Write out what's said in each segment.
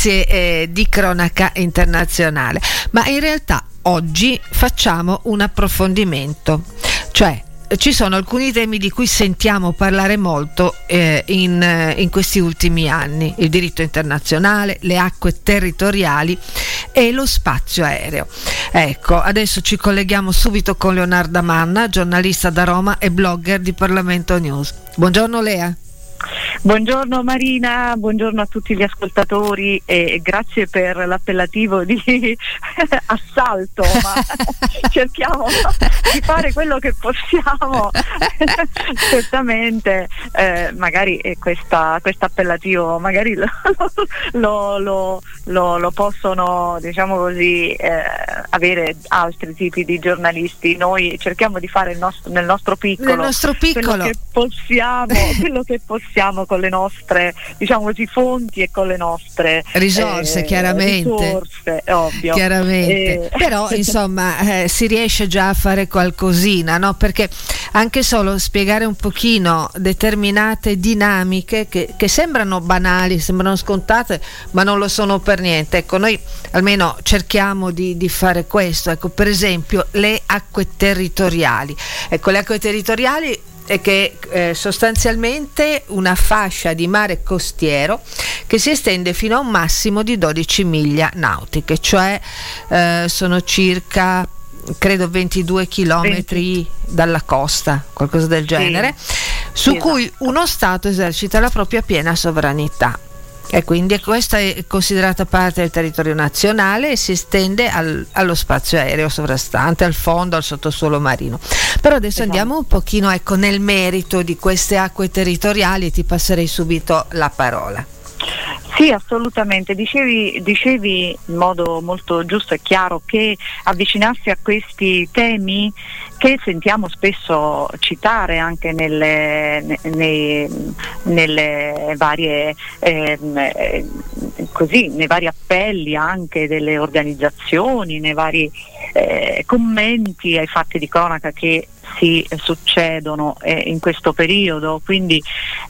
Di cronaca internazionale, ma in realtà oggi facciamo un approfondimento, cioè ci sono alcuni temi di cui sentiamo parlare molto in questi ultimi anni: il diritto internazionale, le acque territoriali e lo spazio aereo. Ecco, adesso ci colleghiamo subito con Leonarda Manna, giornalista da Roma e blogger di Parlamento News. Buongiorno Lea. Buongiorno Marina, buongiorno a tutti gli ascoltatori e grazie per l'appellativo di assalto, ma cerchiamo di fare quello che possiamo. Certamente magari questo appellativo magari lo possono, diciamo così, avere altri tipi di giornalisti. Noi cerchiamo di fare nel nostro piccolo quello che possiamo con le nostre, diciamo così, fonti e con le nostre risorse, chiaramente. Risorse, ovvio. Chiaramente. Però insomma si riesce già a fare qualcosina, no? Perché anche solo spiegare un pochino determinate dinamiche che sembrano banali, sembrano scontate, ma non lo sono per niente. Ecco, noi almeno cerchiamo di fare questo. Ecco, per esempio le acque territoriali. Ecco, le acque territoriali è che sostanzialmente una fascia di mare costiero che si estende fino a un massimo di 12 miglia nautiche, cioè sono circa, credo, 22 chilometri dalla costa, qualcosa del genere, su cui uno Stato esercita la propria piena sovranità. E quindi questa è considerata parte del territorio nazionale e si estende allo spazio aereo sovrastante, al fondo, al sottosuolo marino. Però adesso andiamo un pochino, ecco, nel merito di queste acque territoriali e ti passerei subito la parola. Sì, assolutamente. Dicevi in modo molto giusto e chiaro che avvicinarsi a questi temi, che sentiamo spesso citare anche nelle varie nei vari appelli anche delle organizzazioni, nei vari commenti ai fatti di cronaca che si succedono in questo periodo, quindi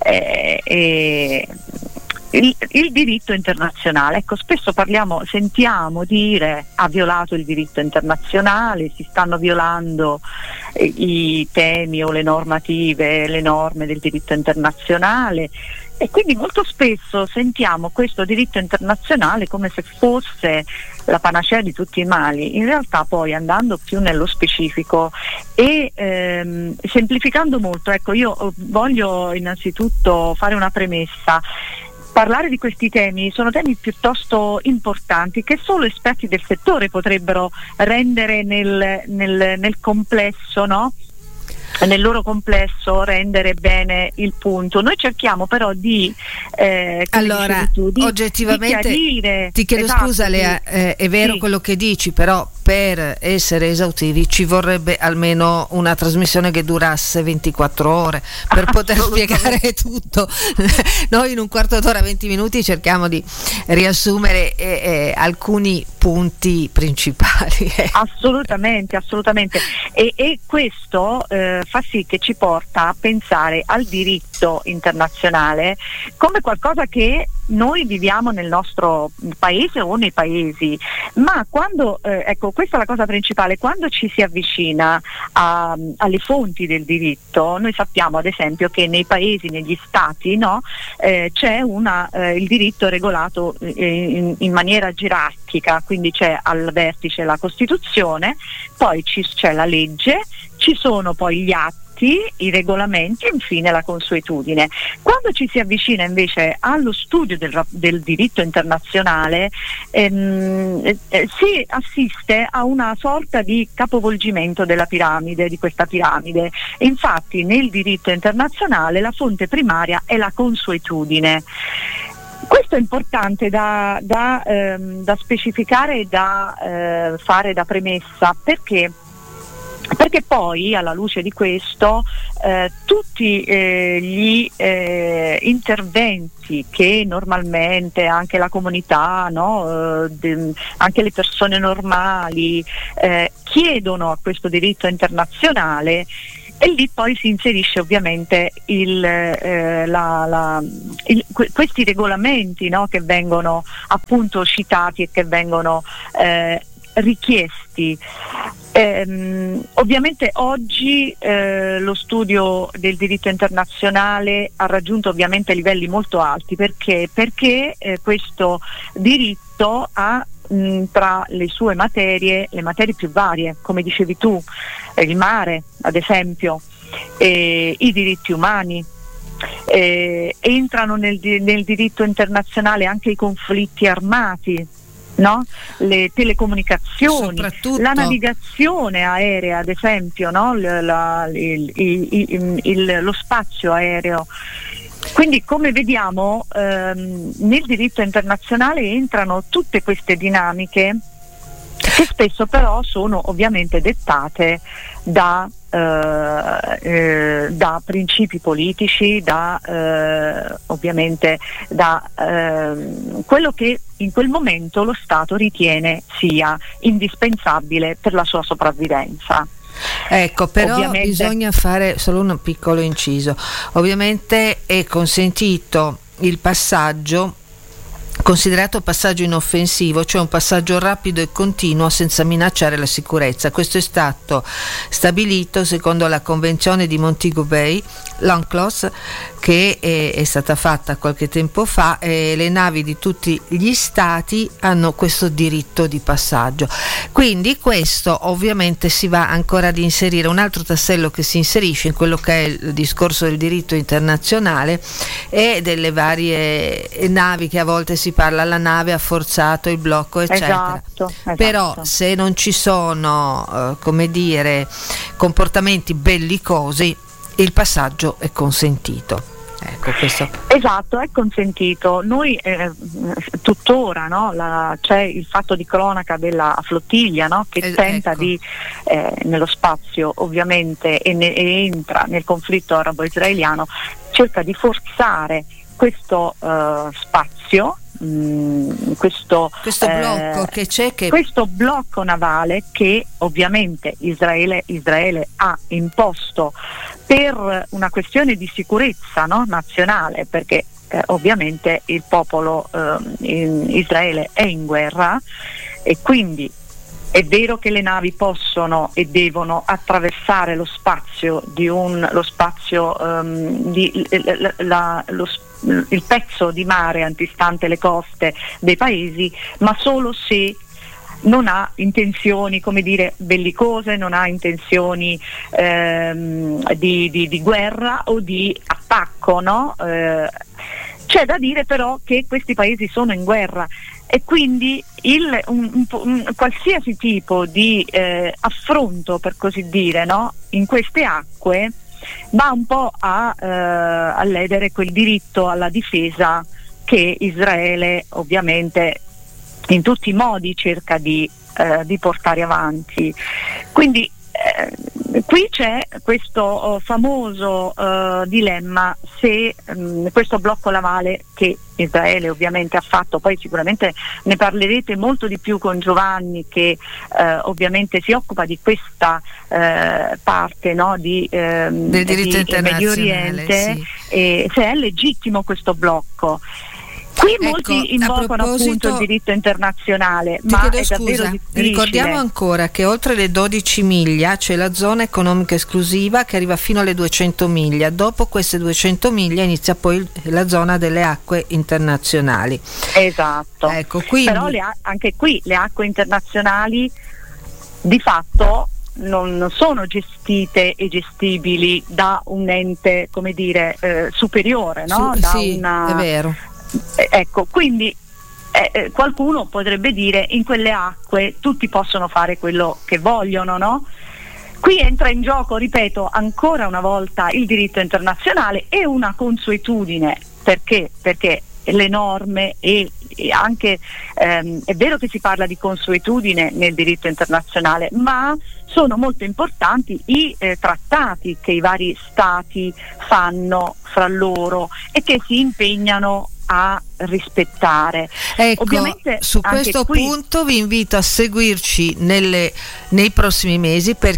il diritto internazionale, ecco, spesso sentiamo dire ha violato il diritto internazionale, si stanno violando i temi o le norme del diritto internazionale, e quindi molto spesso sentiamo questo diritto internazionale come se fosse la panacea di tutti i mali. In realtà poi, andando più nello specifico e semplificando molto, ecco, io voglio innanzitutto fare una premessa. Parlare di questi temi sono temi piuttosto importanti che solo esperti del settore potrebbero rendere nel complesso, no? Nel loro complesso rendere bene il punto. Noi cerchiamo però di oggettivamente di chiarire, ti chiedo scusa Lea, è vero quello che dici, però per essere esaustivi ci vorrebbe almeno una trasmissione che durasse 24 ore per poter spiegare tutto. Noi in un quarto d'ora, 20 minuti cerchiamo di riassumere alcuni punti principali. Assolutamente. E questo fa sì che ci porta a pensare al diritto internazionale come qualcosa che noi viviamo nel nostro paese o nei paesi, ma quando, ecco, questa è la cosa principale, quando ci si avvicina alle fonti del diritto, noi sappiamo ad esempio che nei paesi, negli stati, no, c'è il diritto regolato in maniera gerarchica, quindi c'è al vertice la Costituzione, poi c'è la legge, ci sono poi gli atti, i regolamenti e infine la consuetudine. Quando ci si avvicina invece allo studio del diritto internazionale si assiste a una sorta di capovolgimento di questa piramide. Infatti nel diritto internazionale la fonte primaria è la consuetudine. Questo è importante da specificare e da fare da premessa, perché poi alla luce di questo tutti gli interventi che normalmente anche la comunità, no, anche le persone normali chiedono a questo diritto internazionale E lì poi si inserisce ovviamente questi regolamenti, no, che vengono appunto citati e che vengono richiesti. Ovviamente oggi lo studio del diritto internazionale ha raggiunto ovviamente livelli molto alti, perché questo diritto ha tra le sue materie, le materie più varie, come dicevi tu, il mare ad esempio, i diritti umani, entrano nel diritto internazionale anche i conflitti armati, no? Le telecomunicazioni, la navigazione aerea ad esempio, no? Lo spazio aereo. Quindi come vediamo nel diritto internazionale entrano tutte queste dinamiche che spesso però sono ovviamente dettate da principi politici, ovviamente da quello che in quel momento lo Stato ritiene sia indispensabile per la sua sopravvivenza. Ecco, però bisogna fare solo un piccolo inciso. Ovviamente è consentito il passaggio considerato passaggio inoffensivo, cioè un passaggio rapido e continuo senza minacciare la sicurezza. Questo è stato stabilito secondo la Convenzione di Montego Bay, l'UNCLOS, che è stata fatta qualche tempo fa, e le navi di tutti gli stati hanno questo diritto di passaggio. Quindi questo ovviamente si va ancora ad inserire un altro tassello che si inserisce in quello che è il discorso del diritto internazionale e delle varie navi, che a volte si parla, la nave ha forzato il blocco eccetera. Esatto. Però se non ci sono comportamenti bellicosi, il passaggio è consentito. Ecco, questo. Esatto, è consentito. Noi tuttora, no, c'è il fatto di cronaca della flottiglia, no, che tenta di nello spazio ovviamente e entra nel conflitto arabo-israeliano, cerca di forzare questo spazio, questo blocco che c'è, questo blocco navale che ovviamente Israele ha imposto per una questione di sicurezza, no, nazionale, perché ovviamente il popolo in Israele è in guerra, e quindi è vero che le navi possono e devono attraversare lo spazio il pezzo di mare antistante le coste dei paesi, ma solo se non ha intenzioni, come dire, bellicose, non ha intenzioni di guerra o di attacco, no? C'è da dire però che questi paesi sono in guerra, e quindi un qualsiasi tipo di affronto, per così dire, no, in queste acque va un po' a ledere quel diritto alla difesa che Israele ovviamente in tutti i modi cerca di portare avanti. Quindi qui c'è questo famoso dilemma, se questo blocco navale che Israele ovviamente ha fatto, poi sicuramente ne parlerete molto di più con Giovanni, che ovviamente si occupa di questa parte, no, del diritto internazionale, Medio Oriente, sì. Se è legittimo questo blocco. Qui molti invocano appunto il diritto internazionale, ma è davvero difficile. Ricordiamo ancora che oltre le 12 miglia c'è la zona economica esclusiva che arriva fino alle 200 miglia. Dopo queste 200 miglia inizia poi la zona delle acque internazionali. Esatto. Ecco, quindi. Però anche qui le acque internazionali di fatto non sono gestite e gestibili da un ente, come dire, superiore, no? Sì, è vero. Ecco, quindi qualcuno potrebbe dire in quelle acque tutti possono fare quello che vogliono, no? Qui entra in gioco, ripeto, ancora una volta il diritto internazionale e una consuetudine, perché le norme e anche è vero che si parla di consuetudine nel diritto internazionale, ma sono molto importanti i trattati che i vari stati fanno fra loro e che si impegnano a rispettare. Ecco, ovviamente su questo punto vi invito a seguirci nei prossimi mesi, perché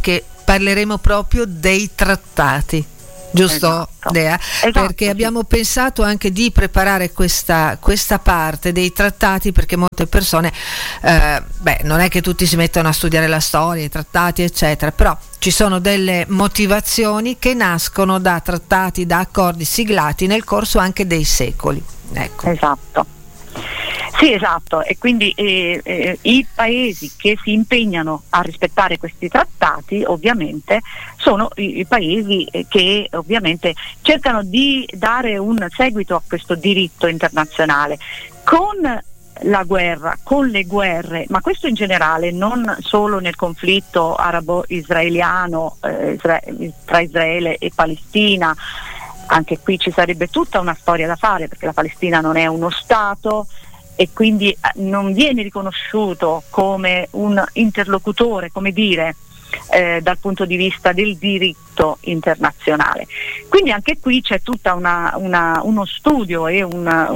parleremo proprio dei trattati. Giusto, esatto. Dea? Esatto, perché sì. abbiamo pensato anche di preparare questa parte dei trattati, perché molte persone non è che tutti si mettono a studiare la storia, i trattati eccetera, però ci sono delle motivazioni che nascono da trattati, da accordi siglati nel corso anche dei secoli, ecco. Esatto. Sì, esatto, e quindi i paesi che si impegnano a rispettare questi trattati ovviamente sono i paesi che ovviamente cercano di dare un seguito a questo diritto internazionale con la guerra, con le guerre, ma questo in generale, non solo nel conflitto arabo-israeliano tra Israele e Palestina. Anche qui ci sarebbe tutta una storia da fare, perché la Palestina non è uno Stato e quindi non viene riconosciuto come un interlocutore, come dire, dal punto di vista del diritto internazionale. Quindi anche qui c'è tutta uno studio e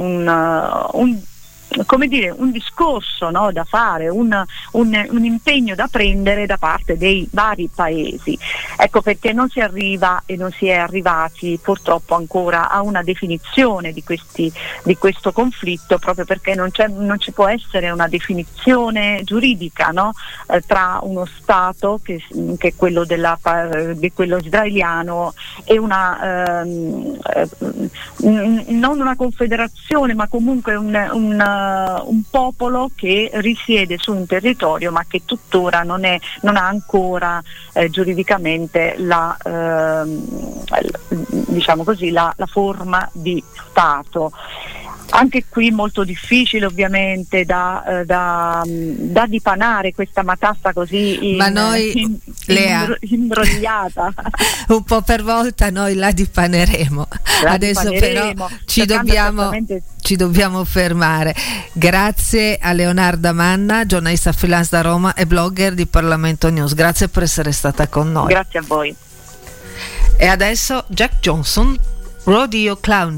un discorso, no, da fare, un impegno da prendere da parte dei vari paesi. Ecco perché non si arriva e non si è arrivati purtroppo ancora a una definizione di questo conflitto, proprio perché non ci può essere una definizione giuridica, no, tra uno Stato che è quello di quello israeliano e non una confederazione, ma comunque un popolo che risiede su un territorio ma che tuttora non ha ancora giuridicamente diciamo così, la forma di Stato. Anche qui molto difficile ovviamente da dipanare questa matassa così imbrogliata. Un po' per volta noi la dipaneremo. Adesso però ci dobbiamo fermare. Grazie a Leonarda Manna, giornalista freelance da Roma e blogger di Parlamento News. Grazie per essere stata con noi. Grazie a voi. E adesso Jack Johnson, Rodeo Clown.